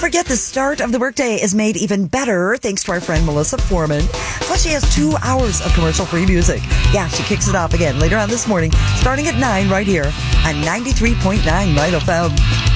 forget, the start of the workday is made even better thanks to our friend Melissa Foreman. Plus, she has 2 hours of commercial-free music. Yeah, she kicks it off again later on this morning, starting at 9 right here on 93.9 Light FM.